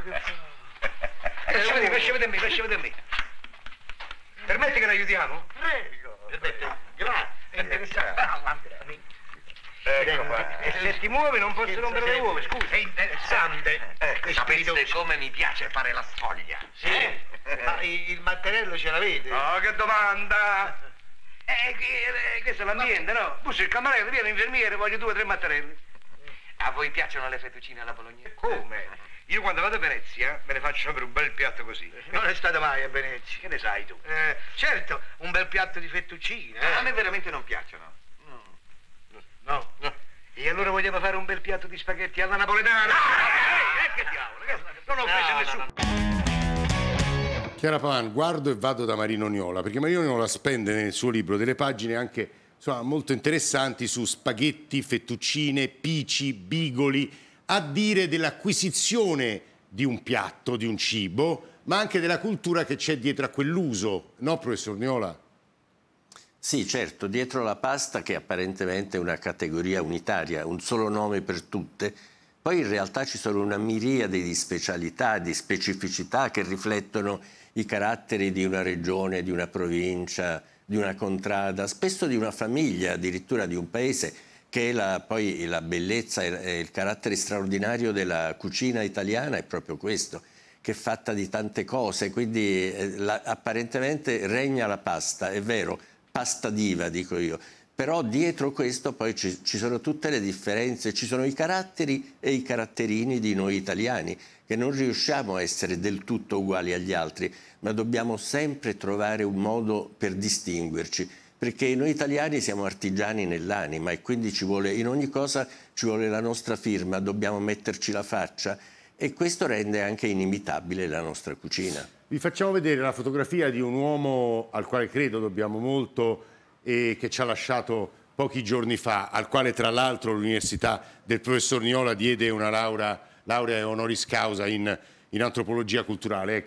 Lascia vedere me. Permetti che l'aiutiamo? Prego. Grazie. È interessante. Ecco qua. E se ti muovi non posso rompere le uova, scusa. È interessante. Sapete come mi piace fare la sfoglia. Sì. Ma il matterello ce l'avete? Oh, che domanda! Questo è l'ambiente, no? Tu sei il cameriere, vieni l'infermiere, voglio 2 o 3 mattarelli. A voi piacciono le fettuccine alla bolognese? Come? Io quando vado a Venezia me ne faccio sempre un bel piatto così. Non è stato mai a Venezia. Che ne sai tu? Certo, un bel piatto di fettuccine. A me veramente non piacciono. No? E allora vogliamo fare un bel piatto di spaghetti alla napoletana? Che diavolo, non ho offeso nessuno. Chiara Pavan, guardo e vado da Marino Niola, perché Marino Niola spende nel suo libro delle pagine anche molto interessanti su spaghetti, fettuccine, pici, bigoli, a dire dell'acquisizione di un piatto, di un cibo, ma anche della cultura che c'è dietro a quell'uso, no, professor Niola? Sì, certo, dietro la pasta, che apparentemente è una categoria unitaria, un solo nome per tutte, poi in realtà ci sono una miriade di specialità, di specificità che riflettono i caratteri di una regione, di una provincia, di una contrada, spesso di una famiglia, addirittura di un paese, che è poi la bellezza e il carattere straordinario della cucina italiana è proprio questo, che è fatta di tante cose, quindi apparentemente regna la pasta, è vero, pasta diva dico io, però dietro questo poi ci sono tutte le differenze, ci sono i caratteri e i caratterini di noi italiani, che non riusciamo a essere del tutto uguali agli altri, ma dobbiamo sempre trovare un modo per distinguerci, perché noi italiani siamo artigiani nell'anima e quindi in ogni cosa ci vuole la nostra firma, dobbiamo metterci la faccia e questo rende anche inimitabile la nostra cucina. Vi facciamo vedere la fotografia di un uomo al quale credo dobbiamo molto e che ci ha lasciato pochi giorni fa, al quale tra l'altro l'Università del professor Niola diede una laurea honoris causa in antropologia culturale, è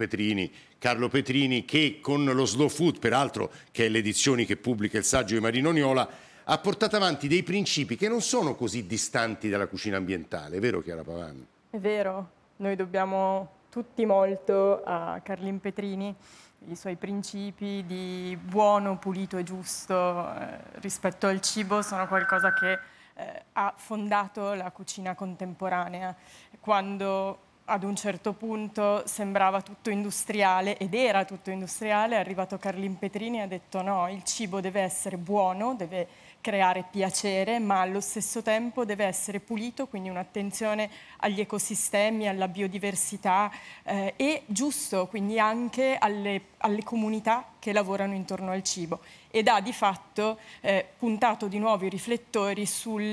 Carlo Petrini, che con lo Slow Food, peraltro, che è l'edizione che pubblica il saggio di Marino Niola, ha portato avanti dei principi che non sono così distanti dalla cucina ambientale, è vero Chiara Pavan? È vero, noi dobbiamo tutti molto a Carlin Petrini, i suoi principi di buono, pulito e giusto rispetto al cibo sono qualcosa che ha fondato la cucina contemporanea. Quando ad un certo punto sembrava tutto industriale ed era tutto industriale, è arrivato Carlin Petrini e ha detto no, il cibo deve essere buono, deve creare piacere, ma allo stesso tempo deve essere pulito, quindi un'attenzione agli ecosistemi, alla biodiversità e giusto, quindi anche alle comunità che lavorano intorno al cibo. Ed ha di fatto puntato di nuovo i riflettori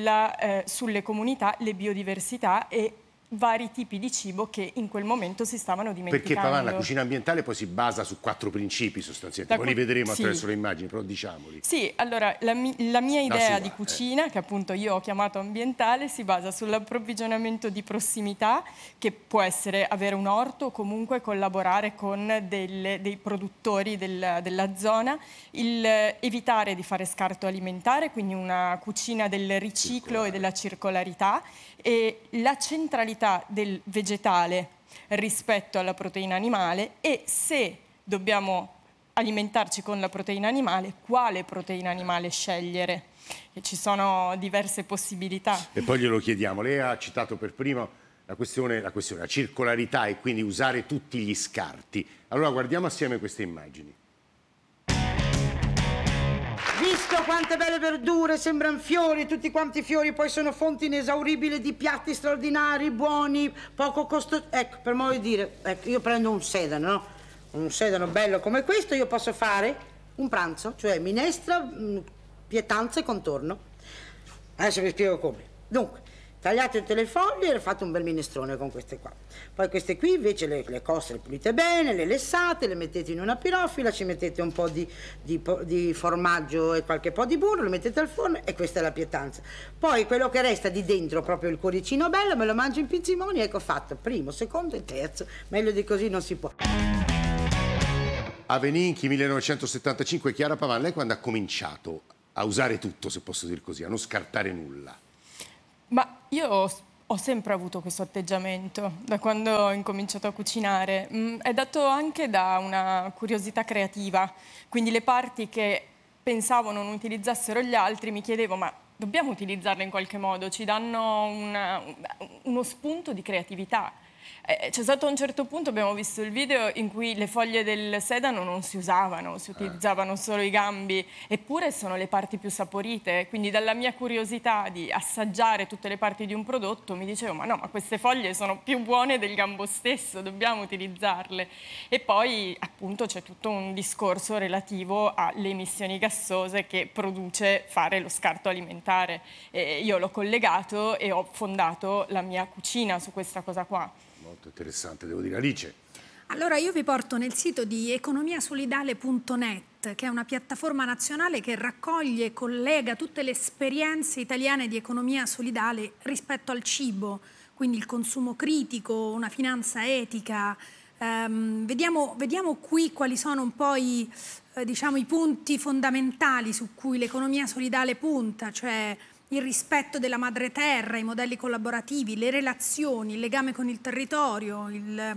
sulle comunità, le biodiversità e vari tipi di cibo che in quel momento si stavano dimenticando. Perché Pavan, la cucina ambientale poi si basa su 4 principi sostanzialmente, poi li vedremo attraverso le immagini, però diciamoli. Sì, allora la mia idea di cucina, che appunto io ho chiamato ambientale, si basa sull'approvvigionamento di prossimità, che può essere avere un orto o comunque collaborare con dei produttori della zona, evitare di fare scarto alimentare, quindi una cucina del riciclo e della circolarità, e la centralità del vegetale rispetto alla proteina animale e se dobbiamo alimentarci con la proteina animale, quale proteina animale scegliere? E ci sono diverse possibilità. E poi glielo chiediamo. Lei ha citato per primo la questione, la circolarità e quindi usare tutti gli scarti. Allora guardiamo assieme queste immagini. Visto quante belle verdure, sembrano fiori, tutti quanti fiori poi sono fonti inesauribili di piatti straordinari, buoni, poco costosi. Ecco, per modo di dire, ecco, io prendo un sedano, no? Un sedano bello come questo, io posso fare un pranzo, cioè minestra, pietanza e contorno. Adesso vi spiego come. Dunque, tagliate tutte le foglie e fate un bel minestrone con queste qua. Poi queste qui invece le cose le pulite bene, le lessate, le mettete in una pirofila, ci mettete un po' di formaggio e qualche po' di burro, le mettete al forno e questa è la pietanza. Poi quello che resta di dentro, proprio il cuoricino bello, me lo mangio in pizzimoni, ecco fatto. Primo, secondo e terzo. Meglio di così non si può. Aveninchi 1975, Chiara Pavan, lei quando ha cominciato a usare tutto, se posso dire così, a non scartare nulla? Ma io ho sempre avuto questo atteggiamento, da quando ho incominciato a cucinare. È dato anche da una curiosità creativa, quindi le parti che pensavo non utilizzassero gli altri mi chiedevo ma dobbiamo utilizzarle in qualche modo, ci danno uno spunto di creatività. C'è stato un certo punto, abbiamo visto il video, in cui le foglie del sedano non si usavano, si utilizzavano solo i gambi, eppure sono le parti più saporite. Quindi dalla mia curiosità di assaggiare tutte le parti di un prodotto mi dicevo ma queste foglie sono più buone del gambo stesso, dobbiamo utilizzarle. E poi appunto c'è tutto un discorso relativo alle emissioni gassose che produce fare lo scarto alimentare. Io l'ho collegato e ho fondato la mia cucina su questa cosa qua. Molto interessante, devo dire. Alice. Allora io vi porto nel sito di economiasolidale.net, che è una piattaforma nazionale che raccoglie e collega tutte le esperienze italiane di economia solidale rispetto al cibo, quindi il consumo critico, una finanza etica. Vediamo qui quali sono un po' i punti fondamentali su cui l'economia solidale punta, cioè il rispetto della madre terra, i modelli collaborativi, le relazioni, il legame con il territorio,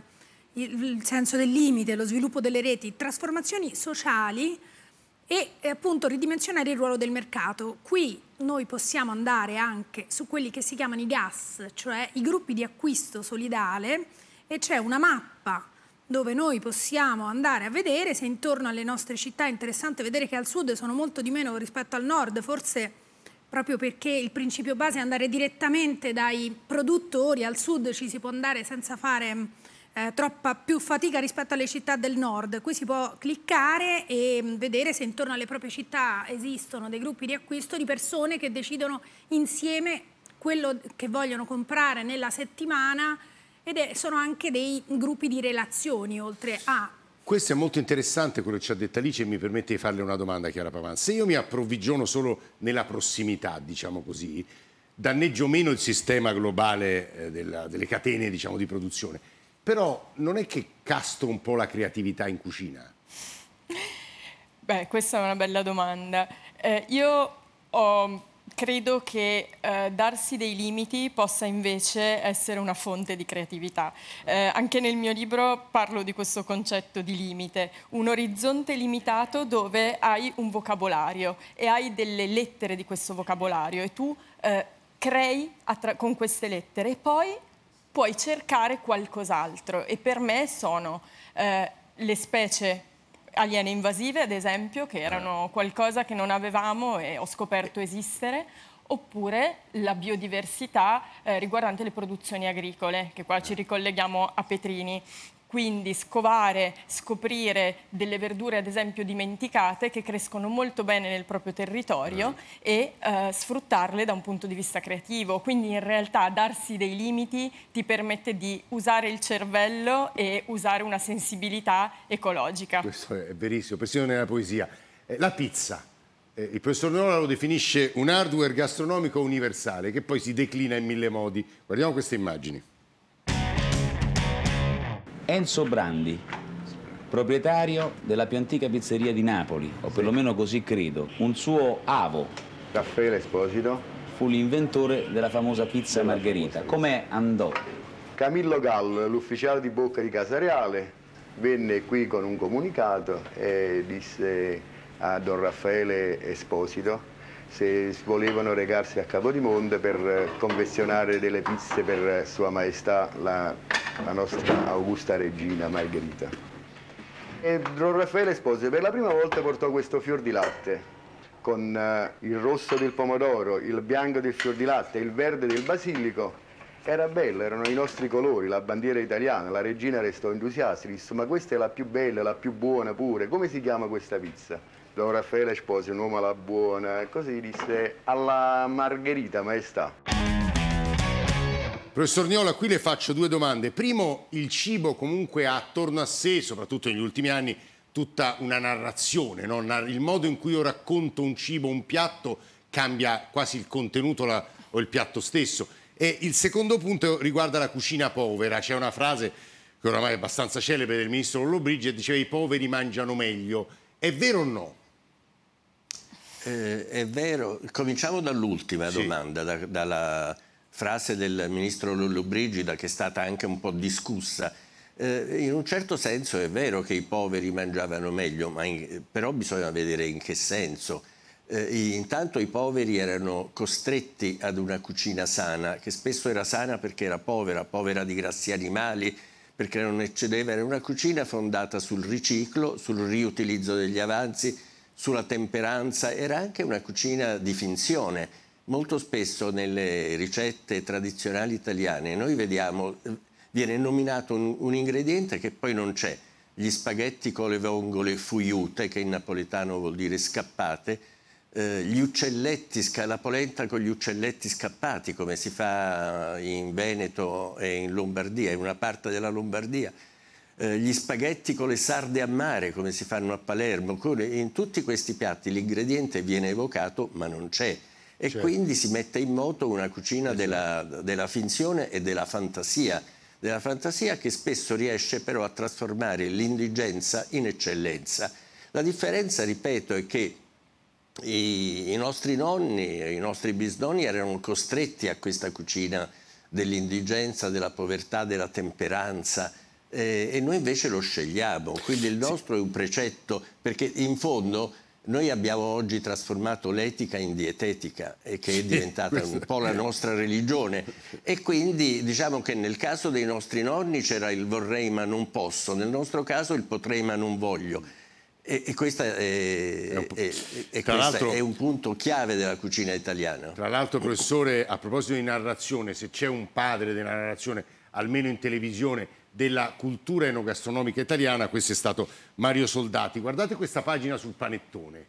il senso del limite, lo sviluppo delle reti, trasformazioni sociali e appunto ridimensionare il ruolo del mercato. Qui noi possiamo andare anche su quelli che si chiamano i GAS, cioè i gruppi di acquisto solidale, e c'è una mappa dove noi possiamo andare a vedere se intorno alle nostre città. È interessante vedere che al sud sono molto di meno rispetto al nord, forse proprio perché il principio base è andare direttamente dai produttori. Al sud ci si può andare senza fare troppa più fatica rispetto alle città del nord. Qui si può cliccare e vedere se intorno alle proprie città esistono dei gruppi di acquisto di persone che decidono insieme quello che vogliono comprare nella settimana, sono anche dei gruppi di relazioni oltre a... Questo è molto interessante quello che ci ha detto Alice e mi permette di farle una domanda, Chiara Pavan. Se io mi approvvigiono solo nella prossimità, diciamo così, danneggio meno il sistema globale delle catene, diciamo, di produzione. Però non è che castro un po' la creatività in cucina? Beh, questa è una bella domanda. Credo che darsi dei limiti possa invece essere una fonte di creatività. Anche nel mio libro parlo di questo concetto di limite, un orizzonte limitato dove hai un vocabolario e hai delle lettere di questo vocabolario e tu crei con queste lettere e poi puoi cercare qualcos'altro. E per me sono le specie aliene invasive, ad esempio, che erano qualcosa che non avevamo e ho scoperto esistere, oppure la biodiversità riguardante le produzioni agricole, che qua ci ricolleghiamo a Petrini. Quindi scoprire delle verdure, ad esempio, dimenticate, che crescono molto bene nel proprio territorio e sfruttarle da un punto di vista creativo. Quindi in realtà darsi dei limiti ti permette di usare il cervello e usare una sensibilità ecologica. Questo è verissimo, persino nella poesia. La pizza. Il professor Nola lo definisce un hardware gastronomico universale che poi si declina in 1000 modi. Guardiamo queste immagini. Enzo Brandi, proprietario della più antica pizzeria di Napoli, o perlomeno così credo. Un suo avo. Raffaele Esposito. Fu l'inventore della famosa pizza margherita. Com'è andò? Camillo Gallo, l'ufficiale di bocca di Casa Reale, venne qui con un comunicato e disse a Don Raffaele Esposito se volevano recarsi a Capodimonte per confezionare delle pizze per Sua Maestà la nostra augusta regina Margherita. E Don Raffaele Esposito per la prima volta portò questo fior di latte con il rosso del pomodoro, il bianco del fior di latte e il verde del basilico. Era bello, erano i nostri colori, la bandiera italiana. La regina restò entusiasta, disse: ma questa è la più bella, la più buona pure, come si chiama questa pizza? Don Raffaele Esposito, un uomo alla buona, e così disse: alla Margherita, Maestà. Professor Niola, qui le faccio due domande. Primo, il cibo comunque ha attorno a sé, soprattutto negli ultimi anni, tutta una narrazione, no? Il modo in cui io racconto un cibo, un piatto, cambia quasi il contenuto o il piatto stesso. E il secondo punto riguarda la cucina povera. C'è una frase che oramai è abbastanza celebre del ministro Lollobrigida, diceva: i poveri mangiano meglio. È vero o no? È vero. Cominciamo dall'ultima domanda, frase del ministro Lollobrigida che è stata anche un po' discussa. In un certo senso è vero che i poveri mangiavano meglio, però bisogna vedere in che senso. Intanto i poveri erano costretti ad una cucina sana, che spesso era sana perché era povera di grassi animali, perché non eccedeva. Era una cucina fondata sul riciclo, sul riutilizzo degli avanzi, sulla temperanza. Era anche una cucina di finzione. Molto spesso nelle ricette tradizionali italiane noi vediamo, viene nominato un ingrediente che poi non c'è. Gli spaghetti con le vongole fuiute, che in napoletano vuol dire scappate, gli uccelletti, la polenta con gli uccelletti scappati, come si fa in Veneto e in Lombardia, in una parte della Lombardia, gli spaghetti con le sarde a mare, come si fanno a Palermo. In tutti questi piatti l'ingrediente viene evocato ma non c'è, e quindi si mette in moto una cucina della finzione e della fantasia che spesso riesce però a trasformare l'indigenza in eccellenza. La differenza, ripeto, è che i nostri nonni, i nostri bisnonni erano costretti a questa cucina dell'indigenza, della povertà, della temperanza, e noi invece lo scegliamo. Quindi il nostro è un precetto, perché in fondo noi abbiamo oggi trasformato l'etica in dietetica, e che è diventata un po' la nostra religione, e quindi diciamo che nel caso dei nostri nonni c'era il vorrei ma non posso, nel nostro caso il potrei ma non voglio. E questo è un punto chiave della cucina italiana. Tra l'altro, professore, a proposito di narrazione, se c'è un padre della narrazione, almeno in televisione, della cultura enogastronomica italiana, questo è stato Mario Soldati. Guardate questa pagina sul panettone.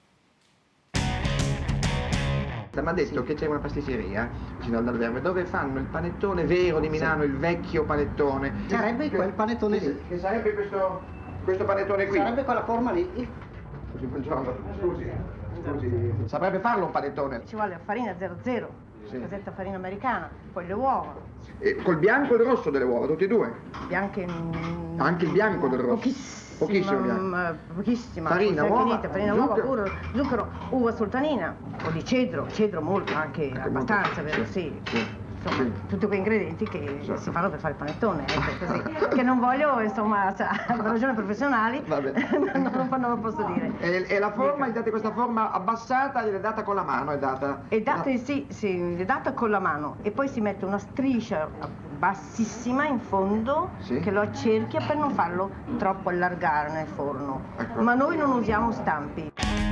Mi ha detto che c'è una pasticceria vicino al Dalverme dove fanno il panettone vero di Milano, il vecchio panettone. Sarebbe quel panettone lì. Che sarebbe questo panettone qui? Sarebbe quella forma lì. Scusi, buongiorno. Scusi. Saprebbe farlo un panettone? Ci vuole farina 00, cosetta farina americana, poi le uova. E col bianco e il rosso delle uova, tutti e due? Bianche. Anche il bianco del rosso? Pochissimo bianco. Pochissima. Farina, uova, farina, uova, puro, zucchero, uva sultanina, o di cedro molto, anche abbastanza, vero? Sì. Insomma, tutti quei ingredienti che si fanno per fare il panettone, ecco, così. Che non voglio, insomma, per ragioni professionali, non lo posso dire. E la forma, gli date questa forma abbassata, gliel'è data con la mano, è data? È data, sì, è data con la mano, e poi si mette una striscia bassissima in fondo, che lo accerchia per non farlo troppo allargare nel forno. Ecco. Ma noi non usiamo stampi.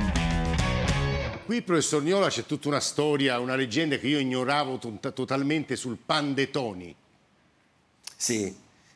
Qui, professor Niola, c'è tutta una storia, una leggenda che io ignoravo totalmente sul pan de Toni. Sì.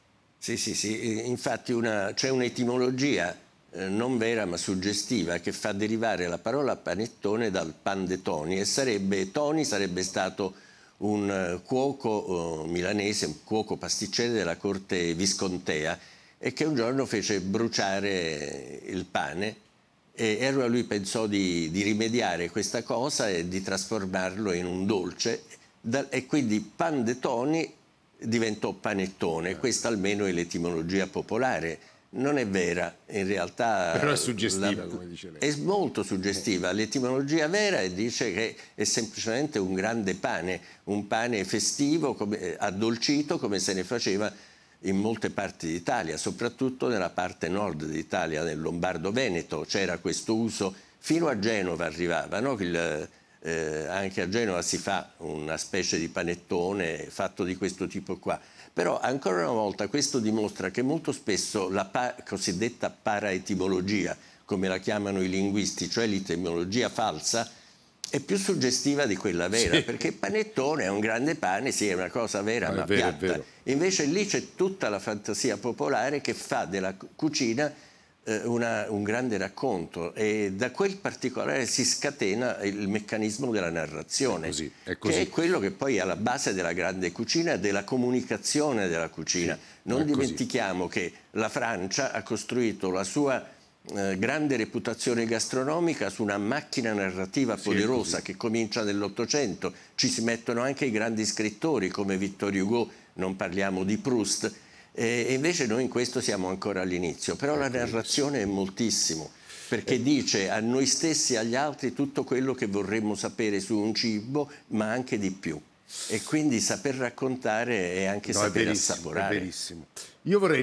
Infatti c'è un'etimologia non vera ma suggestiva che fa derivare la parola panettone dal pan de Toni, e Toni sarebbe stato un cuoco milanese, un cuoco pasticcere della corte viscontea, e che un giorno fece bruciare il pane. E allora lui pensò di rimediare questa cosa e di trasformarlo in un dolce, e quindi pan de Toni diventò panettone. Questa almeno è l'etimologia popolare. Non è vera, in realtà... Però è suggestiva, come dice lei. È molto suggestiva. L'etimologia vera dice che è semplicemente un grande pane, un pane festivo, addolcito, come se ne faceva in molte parti d'Italia, soprattutto nella parte nord d'Italia, nel Lombardo-Veneto. C'era questo uso, fino a Genova arrivava, no? Anche a Genova si fa una specie di panettone fatto di questo tipo qua. Però ancora una volta questo dimostra che molto spesso la cosiddetta paraetimologia, come la chiamano i linguisti, cioè l'etimologia falsa, è più suggestiva di quella vera, perché il panettone è un grande pane, sì, è una cosa vera, ma piatta. Invece lì c'è tutta la fantasia popolare che fa della cucina un grande racconto, e da quel particolare si scatena il meccanismo della narrazione, che è quello che poi è alla base della grande cucina e della comunicazione della cucina. Non dimentichiamo che la Francia ha costruito la sua grande reputazione gastronomica su una macchina narrativa poderosa che comincia nell'Ottocento. Ci si mettono anche i grandi scrittori come Victor Hugo, non parliamo di Proust, e invece noi in questo siamo ancora all'inizio. Però la narrazione è moltissimo, perché dice a noi stessi e agli altri tutto quello che vorremmo sapere su un cibo, ma anche di più. E quindi saper raccontare è anche sapere assaporare. È verissimo. Io vorrei